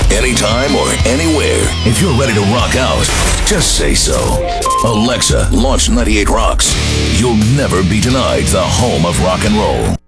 anytime or anywhere. If you're ready to rock out, just say so. Alexa, launch 98 Rocks. You'll never be denied the home of rock and roll.